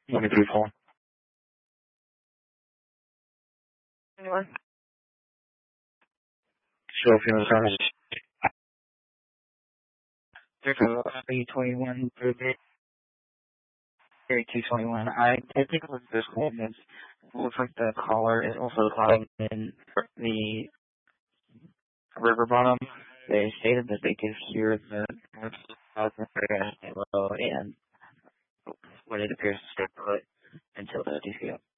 Let me do phone. Anyone? Show funeral service. There's a 21 Area 221. I think it was this one. It looks like the caller is also calling in the river bottom. They stated that they could hear the and what it appears to stay put until the DCO.